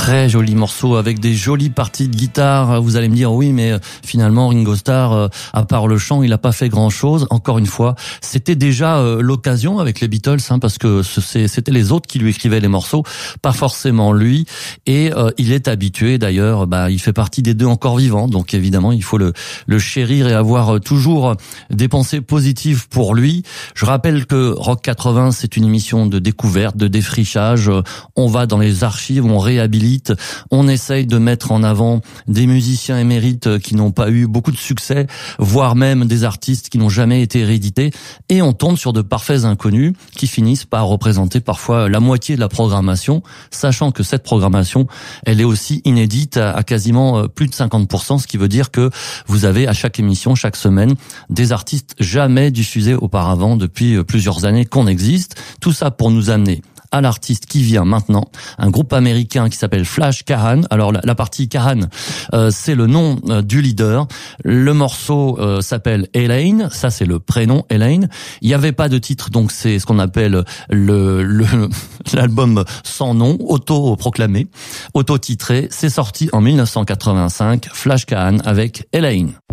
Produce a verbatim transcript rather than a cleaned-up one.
Très joli morceau avec des jolies parties de guitare. Vous allez me dire oui, mais finalement Ringo Starr, à part le chant, il n'a pas fait grand-chose. Encore une fois, c'était déjà l'occasion avec les Beatles, hein, parce que c'était les autres qui lui écrivaient les morceaux, pas forcément lui. Et euh, il est habitué d'ailleurs. Bah, il fait partie des deux encore vivants, donc évidemment il faut le, le chérir et avoir toujours des pensées positives pour lui. Je rappelle que Rock quatre-vingts, c'est une émission de découverte, de défrichage. On va dans les archives, on réhabilite. On essaye de mettre en avant des musiciens émérites qui n'ont pas eu beaucoup de succès, voire même des artistes qui n'ont jamais été réédités, et on tombe sur de parfaits inconnus qui finissent par représenter parfois la moitié de la programmation, sachant que cette programmation, elle est aussi inédite à quasiment plus de cinquante pour cent, ce qui veut dire que vous avez à chaque émission, chaque semaine, des artistes jamais diffusés auparavant depuis plusieurs années qu'on existe. Tout ça pour nous amener à l'artiste qui vient maintenant, un groupe américain qui s'appelle Flash Kahan. Alors la, la partie Kahan, euh, c'est le nom euh, du leader. Le morceau euh, s'appelle Elaine, ça c'est le prénom Elaine. Il n'y avait pas de titre, donc c'est ce qu'on appelle le le l'album sans nom, auto-proclamé, auto-titré. C'est sorti en mille neuf cent quatre-vingt-cinq, Flash Kahan avec Elaine.